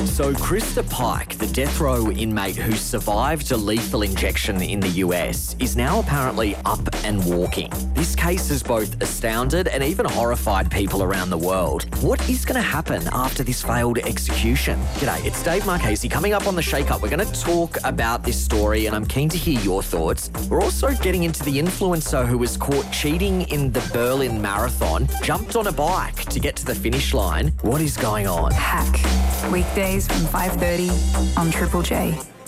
So Krista Pike, the death row inmate who survived a lethal injection in the US, is now apparently up and walking. This case has both astounded and even horrified people around the world. What is going to happen after this failed execution? G'day, it's Dave Marchese. Coming up on The Shake Up, we're going to talk about this story and I'm keen to hear your thoughts. We're also getting into the influencer who was caught cheating in the Berlin Marathon, jumped on a bike to get to the finish line. What is going on? Hack. Weekdays from 5:30 on Triple J.